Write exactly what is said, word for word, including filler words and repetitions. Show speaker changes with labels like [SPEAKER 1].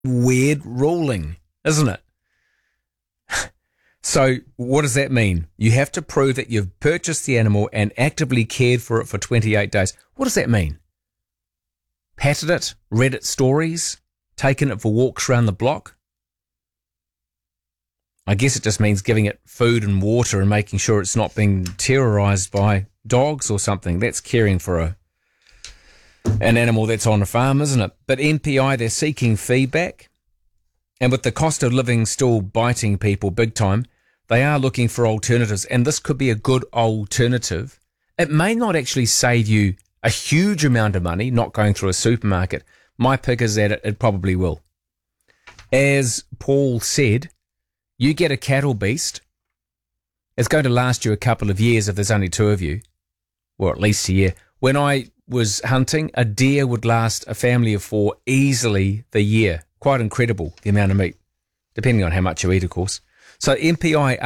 [SPEAKER 1] weird ruling, isn't it? So what does that mean? You have to prove that you've purchased the animal and actively cared for it for twenty-eight days. What does that mean? Patted it, read its stories, taken it for walks around the block? I guess it just means giving it food and water and making sure it's not being terrorised by dogs or something. That's caring for a an animal that's on a farm, isn't it? But N P I, they're seeking feedback. And with the cost of living still biting people big time, they are looking for alternatives. And this could be a good alternative. It may not actually save you a huge amount of money, not going through a supermarket. My pick is that it, it probably will. As Paul said, you get a cattle beast, it's going to last you a couple of years if there's only two of you, or at least a year. When I was hunting, a deer would last a family of four easily the year. Quite incredible, the amount of meat, depending on how much you eat, of course. So N P I